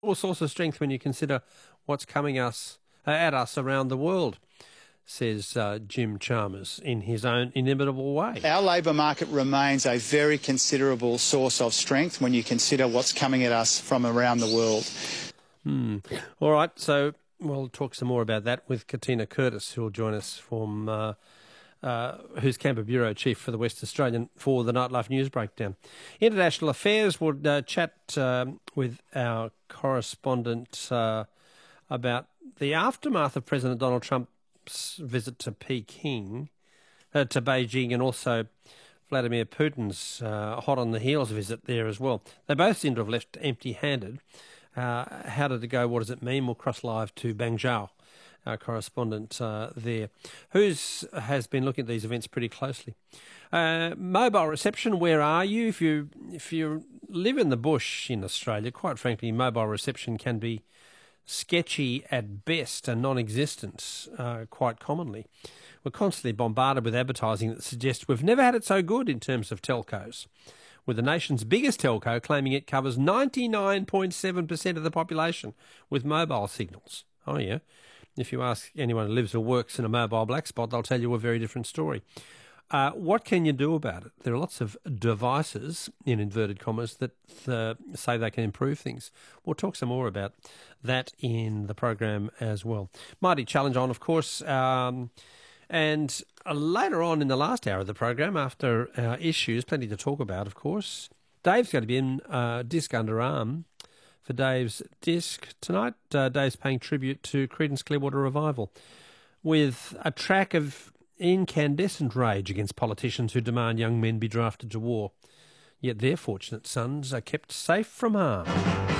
All source of strength when you consider what's coming at us around the world, says Jim Chalmers in his own inimitable way. Our labour market remains a very considerable source of strength when you consider what's coming at us from around the world. All right, so we'll talk some more about that with Katina Curtis, who will join us from who's Canberra Bureau Chief for the West Australian for the Nightlife News Breakdown. International Affairs, we'll chat with our correspondent about the aftermath of President Donald Trump's visit to Beijing, and also Vladimir Putin's hot on the heels visit there as well. They both seem to have left empty-handed. How did it go? What does it mean? We'll cross live to Bang Zhao, our correspondent there, who has been looking at these events pretty closely. Mobile reception, where are you? If you live in the bush in Australia, quite frankly, mobile reception can be sketchy at best and non-existent quite commonly. We're constantly bombarded with advertising that suggests we've never had it so good in terms of telcos, with the nation's biggest telco claiming it covers 99.7% of the population with mobile signals. Oh, yeah. If you ask anyone who lives or works in a mobile black spot, they'll tell you a very different story. What can you do about it? There are lots of devices, in inverted commas, that say they can improve things. We'll talk some more about that in the program as well. Mighty Challenge on, of course. And later on in the last hour of the program, after our issues, plenty to talk about, of course, Dave's going to be in Disc Under Arm for Dave's Disc. Tonight, Dave's paying tribute to Creedence Clearwater Revival with a track of incandescent rage against politicians who demand young men be drafted to war. Yet their fortunate sons are kept safe from harm.